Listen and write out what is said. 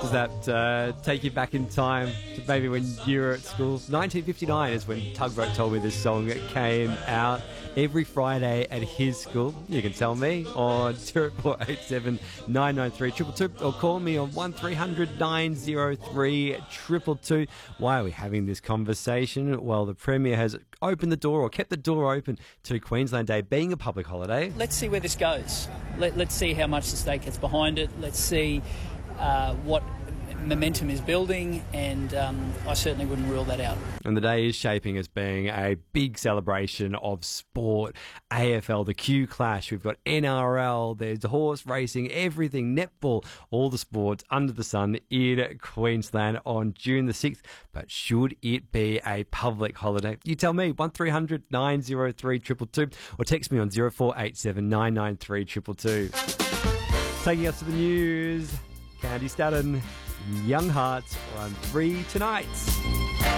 Does that take you back in time to maybe when you were at school? 1959 is when Tugboat told me this song came out. Every Friday at his school. You can tell me on 0487 993 222 or call me on 1300 903 222. Why are we having this conversation? Well, the Premier has opened the door or kept the door open to Queensland Day being a public holiday. Let's see where this goes. Let's see how much the state gets behind it. Let's see what momentum is building, and I certainly wouldn't rule that out. And the day is shaping as being a big celebration of sport. AFL, the Q Clash, we've got NRL, there's horse racing, everything, netball, all the sports under the sun in Queensland on June the 6th. But should it be a public holiday? You tell me, 1300 903 222 or text me on 0487 993 222. Taking us to the news, Candy Staden, Young Hearts on 3 tonight.